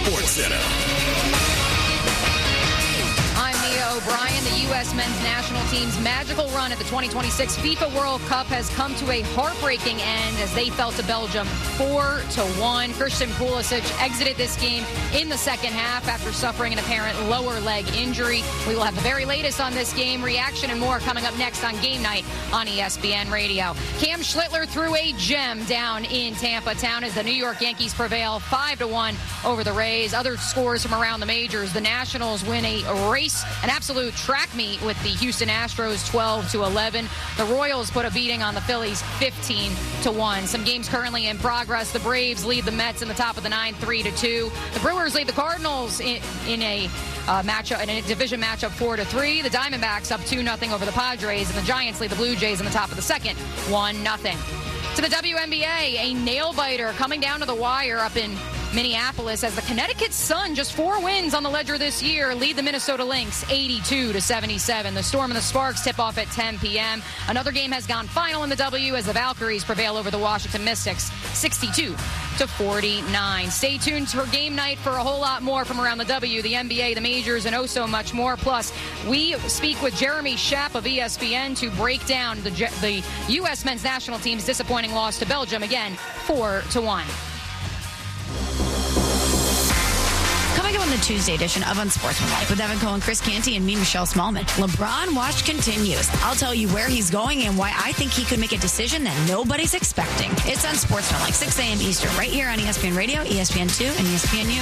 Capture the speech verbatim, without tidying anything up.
Sports Center. I'm Mia O'Brien. The U S men's national team's magical run at the twenty twenty-six FIFA World Cup has come to a heartbreaking end as they fell to Belgium four to one. Christian Pulisic exited this game in the second half after suffering an apparent lower leg injury. We will have the very latest on this game, reaction and more coming up next on Game Night on E S P N Radio. Cam Schlittler threw a gem down in Tampa Town as the New York Yankees prevail five to one over the Rays. Other scores from around the majors: the Nationals win a race, an absolute track meet with the Houston Astros twelve to eleven. The Royals put a beating on the Phillies fifteen to one. Some games currently in progress. The Braves lead the Mets in the top of the nine three to two. The Brewers lead the Cardinals in, in a uh, matchup in a division matchup four to three. The Diamondbacks up two nothing over the Padres, and the Giants lead the Blue Jays in the top of the second one nothing. To the W N B A, a nail-biter coming down to the wire up in Minneapolis as the Connecticut Sun, just four wins on the ledger this year, lead the Minnesota Lynx eighty-two to seventy-seven. The Storm and the Sparks tip off at ten p.m. Another game has gone final in the W as the Valkyries prevail over the Washington Mystics sixty-two to forty-nine. Stay tuned for Game Night for a whole lot more from around the W, the N B A, the majors, and oh so much more. Plus, we speak with Jeremy Schaap of E S P N to break down the, the U S men's national team's disappointing loss to Belgium, again, four to one. Coming up on the Tuesday edition of Unsportsmanlike with Evan Cohen, Chris Canty, and me, Michelle Smallman. LeBron watch continues. I'll tell you where he's going and why I think he could make a decision that nobody's expecting. It's Unsportsmanlike, six a.m. Eastern, right here on E S P N Radio, E S P N two, and E S P N U.